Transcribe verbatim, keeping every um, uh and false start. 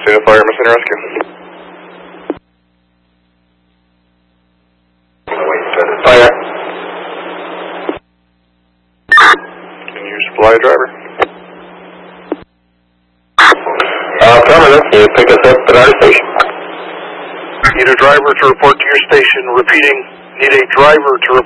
Cena Fire, Missing Rescue. Fire. Can you supply a driver? Uh, affirmative. Can you pick us up at our station? Need a driver to report to your station. Repeating, need a driver to report.